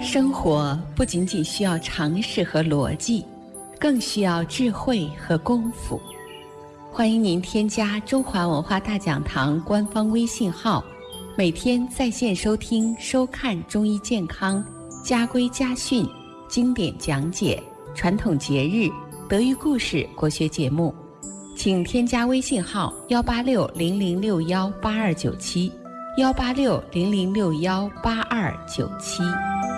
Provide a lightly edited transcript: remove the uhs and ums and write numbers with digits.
生活不仅仅需要常识和逻辑，更需要智慧和功夫。欢迎您添加中华文化大讲堂官方微信号，每天在线收听收看中医健康、家规家训、经典讲解、传统节日、德育故事国学节目。请添加微信号18600618297，18600618297。